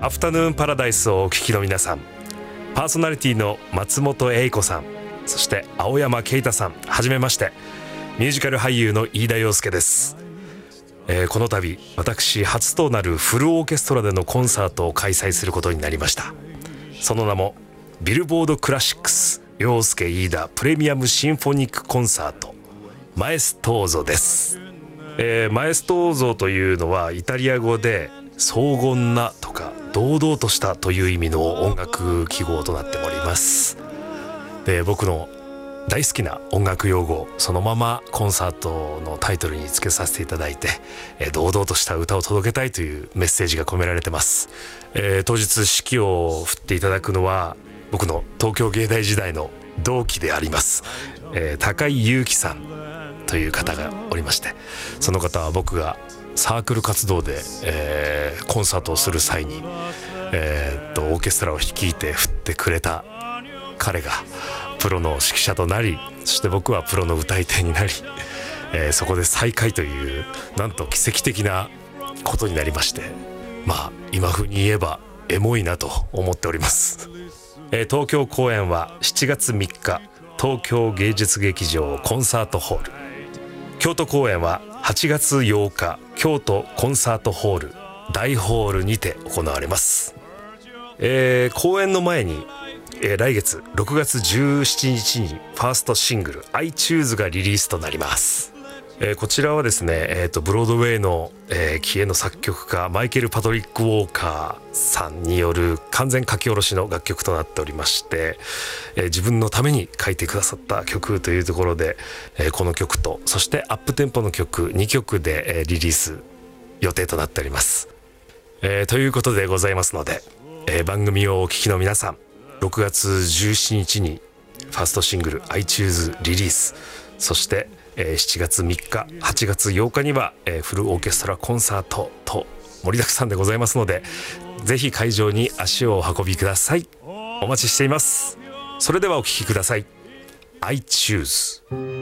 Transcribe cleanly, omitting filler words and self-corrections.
アフタヌーンパラダイスをお聞きの皆さん、パーソナリティの松本英子さん、そして青山啓太さん、はじめまして。ミュージカル俳優の飯田洋介です。この度私初となるフルオーケストラでのコンサートを開催することになりました。その名もビルボードクラシックス洋介飯田プレミアムシンフォニックコンサートマエストーゾです。マエストーゾというのはイタリア語で荘厳なとか堂々としたという意味の音楽記号となっております。で、僕の大好きな音楽用語そのままコンサートのタイトルにつけさせていただいて、堂々とした歌を届けたいというメッセージが込められてます。当日指揮を振っていただくのは僕の東京芸大時代の同期であります、高井祐樹さんという方がおりまして、その方は僕がサークル活動で、コンサートをする際に、オーケストラを率いて振ってくれた彼がプロの指揮者となり、そして僕はプロの歌い手になり、そこで再会というなんと奇跡的なことになりまして、今風に言えばエモいなと思っております。東京公演は7月3日東京芸術劇場コンサートホール、京都公演は8月8日京都コンサートホール大ホールにて行われます。公演の前に来月6月17日にファーストシングル I Choose がリリースとなります。こちらはですね、ブロードウェイの、気鋭の作曲家マイケル・パトリック・ウォーカーさんによる完全書き下ろしの楽曲となっておりまして、自分のために書いてくださった曲というところで、この曲とそしてアップテンポの曲2曲で、リリース予定となっております。ということでございますので、番組をお聞きの皆さん、6月17日にファーストシングル I Choose リリース、そして7月3日8月8日にはフルオーケストラコンサートと盛りだくさんでございますので、ぜひ会場に足をお運びください。お待ちしています。それではお聴きください。I Choose。